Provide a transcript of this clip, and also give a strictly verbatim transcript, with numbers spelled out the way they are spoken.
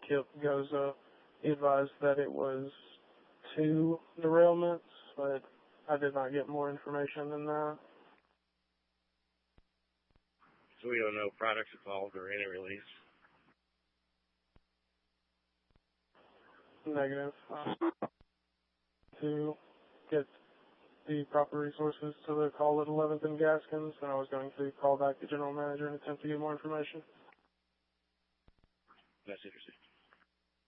Kip Goza. He advised that it was two derailments, but I did not get more information than that. So we don't know products involved or any release? Negative. Uh, to get the proper resources to the call at eleventh and Gaskins, and I was going to call back the general manager and attempt to get more information. That's interesting.